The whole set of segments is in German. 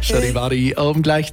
Charivari um gleich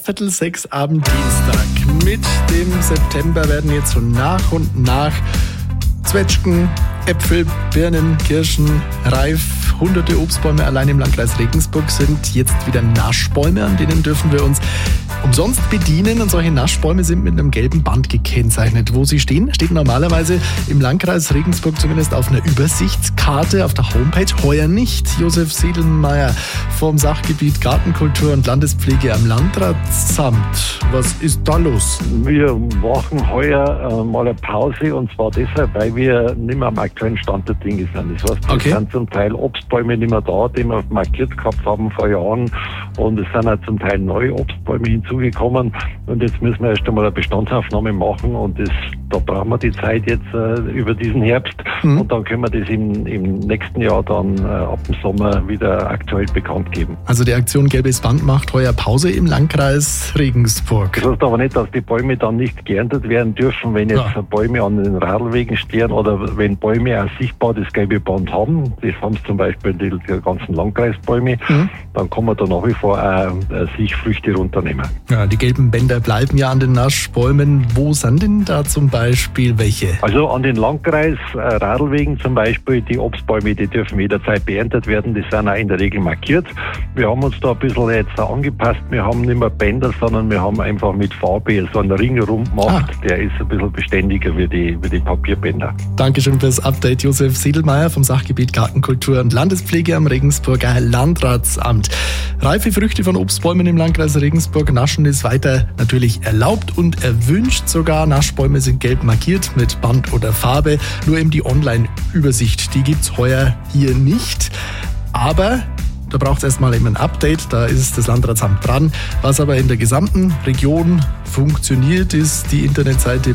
5:45 am Dienstag. Mit dem September werden jetzt so nach und nach Zwetschgen, Äpfel, Birnen, Kirschen reif. Hunderte Obstbäume allein im Landkreis Regensburg sind jetzt wieder Naschbäume, an denen dürfen wir uns umsonst bedienen. Und solche Naschbäume sind mit einem gelben Band gekennzeichnet. Wo sie stehen, steht normalerweise im Landkreis Regensburg zumindest auf einer Übersichtskarte, auf der Homepage. Heuer nicht. Josef Sedelmeier vom Sachgebiet Gartenkultur und Landespflege am Landratsamt. Was ist da los? Wir machen heuer mal eine Pause, und zwar deshalb, weil wir nicht mehr am aktuellen Stand der Dinge sind. Das heißt, es sind zum Teil Obstbäume nicht mehr da, die wir markiert gehabt haben vor Jahren, und es sind auch zum Teil neue Obstbäume hinzugekommen, und jetzt müssen wir erst einmal eine Bestandsaufnahme machen, und da brauchen wir die Zeit jetzt über diesen Herbst, und dann können wir das im nächsten Jahr dann ab dem Sommer wieder aktuell bekannt geben. Also die Aktion Gelbes Band macht heuer Pause im Landkreis Regensburg. Das heißt aber nicht, dass die Bäume dann nicht geerntet werden dürfen, wenn jetzt Bäume an den Radlwegen stehen oder wenn Bäume auch sichtbar das gelbe Band haben. Das haben es zum Beispiel die ganzen Landkreisbäume. Dann kann man da nach wie vor auch sich Früchte runternehmen. Ja, die gelben Bänder bleiben ja an den Naschbäumen. Wo sind denn da zum Beispiel welche? Also an den Landkreis-Radlwegen zum Beispiel, die Obstbäume, die dürfen jederzeit beerntet werden. Die sind auch in der Regel markiert. Wir haben uns da ein bisschen jetzt angepasst. Wir haben nicht mehr Bänder, sondern wir haben einfach mit Farbe so einen Ring rum gemacht. Der ist ein bisschen beständiger wie die Papierbänder. Dankeschön fürs Update, Josef Sedelmeier vom Sachgebiet Gartenkultur und Landespflege am Regensburger Landratsamt. Reife Früchte von Obstbäumen im Landkreis Regensburg naschen ist weiter natürlich erlaubt und erwünscht sogar. Naschbäume sind gelb markiert mit Band oder Farbe. Nur eben die Online-Übersicht, die gibt's heuer hier nicht. Aber da braucht es erstmal eben ein Update, da ist das Landratsamt dran. Was aber in der gesamten Region funktioniert, ist die Internetseite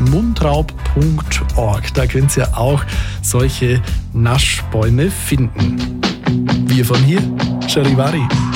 mundraub.org. Da könnt ihr auch solche Naschbäume finden. Wir von hier, Charivari.